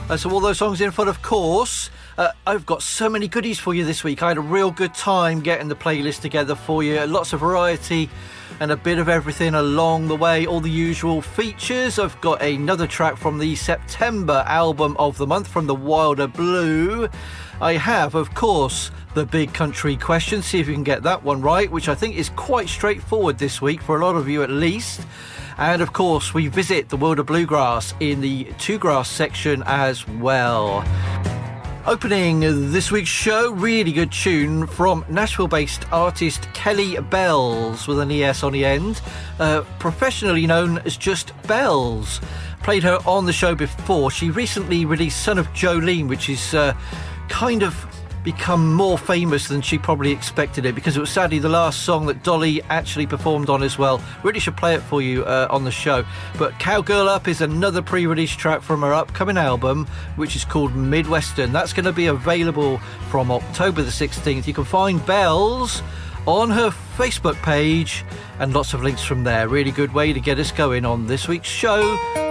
So all those songs in front, of course. I've got so many goodies for you this week. I had a real good time getting the playlist together for you. Lots of variety and a bit of everything along the way. All the usual features. I've got another track from the September album of the month from the Wilder Blue. I have, of course, the big country question. See if you can get that one right, which I think is quite straightforward this week for a lot of you at least. And of course, we visit the world of bluegrass in the Two Grass section as well. Opening this week's show, really good tune from Nashville-based artist Kelly Bells, with an ES on the end, professionally known as just Bells. Played her on the show before. She recently released Son of Jolene, which is kind of become more famous than she probably expected it, because it was sadly the last song that Dolly actually performed on as well. Really should play it for you on the show. But Cowgirl Up is another pre-release track from her upcoming album, which is called Midwestern. That's going to be available from October the 16th. You can find Bells on her Facebook page and lots of links from there. Really good way to get us going on this week's show.